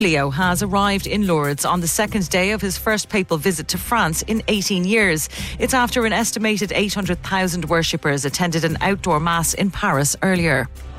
Leo has arrived in Lourdes on the second day of his first papal visit to France in 18 years. It's after an estimated 800,000 worshippers attended an outdoor mass in Paris earlier.